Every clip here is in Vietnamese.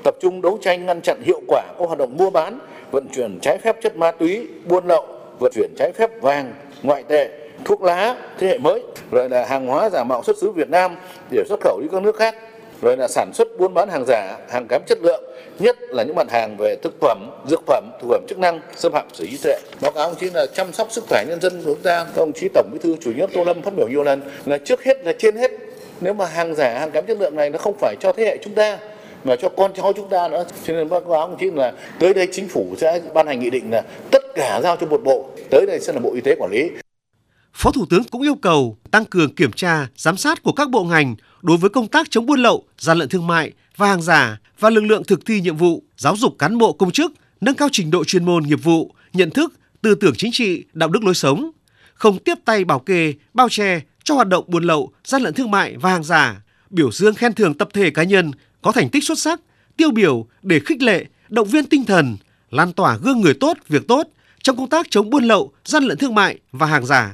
tập trung đấu tranh ngăn chặn hiệu quả các hoạt động mua bán, vận chuyển trái phép chất ma túy, buôn lậu, vận chuyển trái phép vàng, ngoại tệ, thuốc lá thế hệ mới, rồi là hàng hóa giả mạo xuất xứ Việt Nam để xuất khẩu đi các nước khác, rồi là sản xuất buôn bán hàng giả, hàng kém chất lượng, nhất là những mặt hàng về thực phẩm, dược phẩm, thực phẩm chức năng, xâm phạm sở hữu trí tuệ. Báo cáo ông chí là chăm sóc sức khỏe nhân dân của chúng ta, các đồng chí Tổng Bí thư Chủ tịch nước Tô Lâm phát biểu nhiều lần là trước hết là trên hết, nếu mà hàng giả, hàng kém chất lượng này nó không phải cho thế hệ chúng ta mà cho con cháu chúng ta nữa. Cho nên báo cáo ông chí là tới đây chính phủ sẽ ban hành nghị định là tất cả giao cho một bộ, tới đây sẽ là Bộ Y tế quản lý. Phó Thủ tướng cũng yêu cầu tăng cường kiểm tra, giám sát của các bộ ngành đối với công tác chống buôn lậu, gian lận thương mại và hàng giả và lực lượng thực thi nhiệm vụ, giáo dục cán bộ công chức, nâng cao trình độ chuyên môn nghiệp vụ, nhận thức, tư tưởng chính trị, đạo đức lối sống, không tiếp tay bảo kê, bao che cho hoạt động buôn lậu, gian lận thương mại và hàng giả, biểu dương khen thưởng tập thể cá nhân có thành tích xuất sắc, tiêu biểu để khích lệ, động viên tinh thần, lan tỏa gương người tốt, việc tốt trong công tác chống buôn lậu, gian lận thương mại và hàng giả.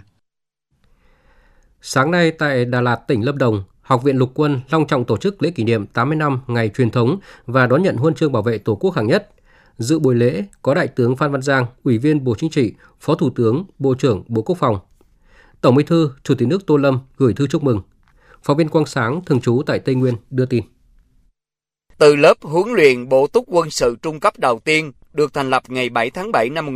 Sáng nay tại Đà Lạt, tỉnh Lâm Đồng, Học viện Lục quân long trọng tổ chức lễ kỷ niệm 80 năm ngày truyền thống và đón nhận huân chương bảo vệ Tổ quốc hạng nhất. Dự buổi lễ có Đại tướng Phan Văn Giang, Ủy viên Bộ Chính trị, Phó Thủ tướng, Bộ trưởng Bộ Quốc phòng. Tổng Bí thư, Chủ tịch nước Tô Lâm gửi thư chúc mừng. Phóng viên Quang Sáng thường trú tại Tây Nguyên đưa tin. Từ lớp huấn luyện bổ túc quân sự trung cấp đầu tiên được thành lập ngày 7 tháng 7 năm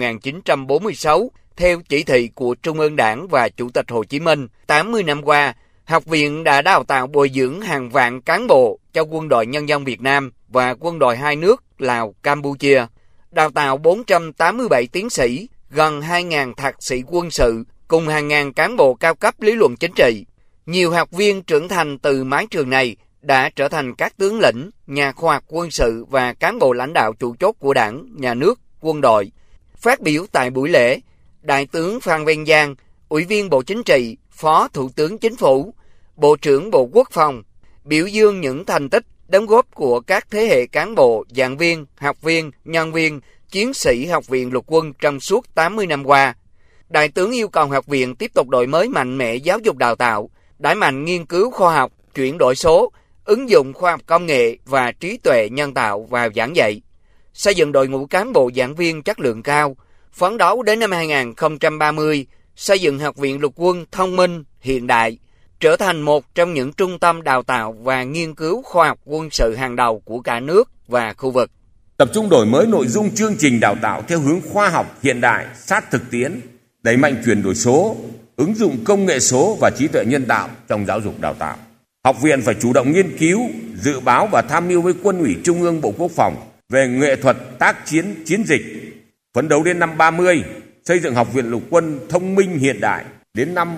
1946 theo chỉ thị của Trung ương Đảng và Chủ tịch Hồ Chí Minh. 80 năm qua, học viện đã đào tạo bồi dưỡng hàng vạn cán bộ cho Quân đội Nhân dân Việt Nam và quân đội hai nước Lào, Campuchia, đào tạo 487 tiến sĩ, gần 2.000 thạc sĩ quân sự cùng hàng ngàn cán bộ cao cấp lý luận chính trị. Nhiều học viên trưởng thành từ mái trường này đã trở thành các tướng lĩnh, nhà khoa học quân sự và cán bộ lãnh đạo chủ chốt của Đảng, Nhà nước, quân đội. Phát biểu tại buổi lễ, Đại tướng Phan Văn Giang, Ủy viên Bộ Chính trị, Phó Thủ tướng Chính phủ, Bộ trưởng Bộ Quốc phòng, biểu dương những thành tích, đóng góp của các thế hệ cán bộ, giảng viên, học viên, nhân viên, chiến sĩ Học viện Lục quân trong suốt 80 năm qua. Đại tướng yêu cầu học viện tiếp tục đổi mới mạnh mẽ giáo dục đào tạo, đẩy mạnh nghiên cứu khoa học, chuyển đổi số, ứng dụng khoa học công nghệ và trí tuệ nhân tạo vào giảng dạy, xây dựng đội ngũ cán bộ giảng viên chất lượng cao, phấn đấu đến năm 2030 xây dựng Học viện Lục quân thông minh, hiện đại, trở thành một trong những trung tâm đào tạo và nghiên cứu khoa học quân sự hàng đầu của cả nước và khu vực. Tập trung đổi mới nội dung chương trình đào tạo theo hướng khoa học hiện đại, sát thực tiễn, đẩy mạnh chuyển đổi số, ứng dụng công nghệ số và trí tuệ nhân tạo trong giáo dục đào tạo. Học viện phải chủ động nghiên cứu, dự báo và tham mưu với Quân ủy Trung ương Bộ Quốc phòng về nghệ thuật tác chiến, chiến dịch, phấn đấu đến năm 30 xây dựng Học viện Lục quân thông minh hiện đại, đến năm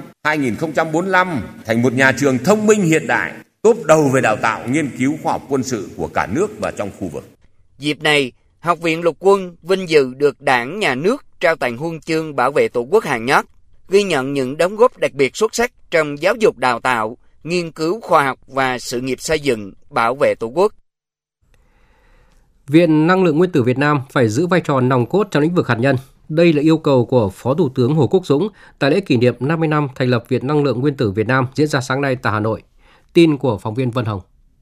2045 thành một nhà trường thông minh hiện đại, top đầu về đào tạo nghiên cứu khoa học quân sự của cả nước và trong khu vực. Dịp này, Học viện Lục quân vinh dự được Đảng, Nhà nước trao tặng huân chương bảo vệ Tổ quốc hạng nhất, ghi nhận những đóng góp đặc biệt xuất sắc trong giáo dục đào tạo, nghiên cứu khoa học và sự nghiệp xây dựng, bảo vệ Tổ quốc. Viện Năng lượng Nguyên tử Việt Nam phải giữ vai trò nòng cốt trong lĩnh vực hạt nhân. Đây là yêu cầu của Phó Thủ tướng Hồ Quốc Dũng tại lễ kỷ niệm 50 năm thành lập Viện Năng lượng Nguyên tử Việt Nam diễn ra sáng nay tại Hà Nội. Tin của phóng viên Vân Hồng.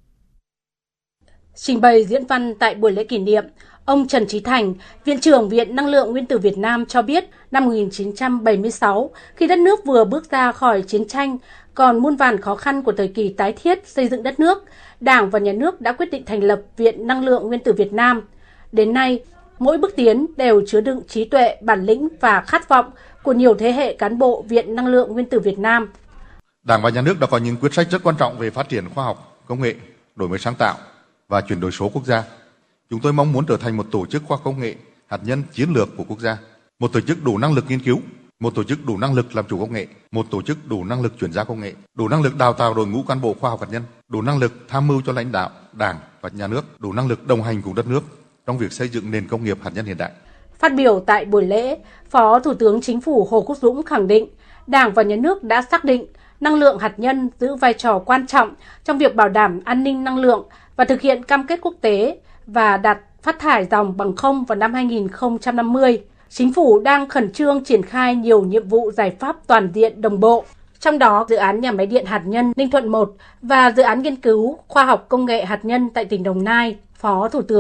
Trình bày diễn văn tại buổi lễ kỷ niệm, ông Trần Chí Thành, Viện trưởng Viện Năng lượng Nguyên tử Việt Nam cho biết năm 1976, khi đất nước vừa bước ra khỏi chiến tranh, còn muôn vàn khó khăn của thời kỳ tái thiết xây dựng đất nước, Đảng và Nhà nước đã quyết định thành lập Viện Năng lượng Nguyên tử Việt Nam. Đến nay, mỗi bước tiến đều chứa đựng trí tuệ, bản lĩnh và khát vọng của nhiều thế hệ cán bộ Viện Năng lượng Nguyên tử Việt Nam. Đảng và Nhà nước đã có những quyết sách rất quan trọng về phát triển khoa học, công nghệ, đổi mới sáng tạo và chuyển đổi số quốc gia. Chúng tôi mong muốn trở thành một tổ chức khoa học công nghệ hạt nhân chiến lược của quốc gia, một tổ chức đủ năng lực nghiên cứu, một tổ chức đủ năng lực làm chủ công nghệ, một tổ chức đủ năng lực chuyển giao công nghệ, đủ năng lực đào tạo đội ngũ cán bộ khoa học hạt nhân, đủ năng lực tham mưu cho lãnh đạo Đảng và Nhà nước, đủ năng lực đồng hành cùng đất nước trong việc xây dựng nền công nghiệp hạt nhân hiện đại. Phát biểu tại buổi lễ, Phó Thủ tướng Chính phủ Hồ Quốc Dũng khẳng định Đảng và Nhà nước đã xác định năng lượng hạt nhân giữ vai trò quan trọng trong việc bảo đảm an ninh năng lượng và thực hiện cam kết quốc tế và đạt phát thải ròng bằng không vào năm 2050. Chính phủ đang khẩn trương triển khai nhiều nhiệm vụ giải pháp toàn diện đồng bộ, trong đó dự án nhà máy điện hạt nhân Ninh Thuận 1 và dự án nghiên cứu khoa học công nghệ hạt nhân tại tỉnh Đồng Nai. Phó Thủ tướng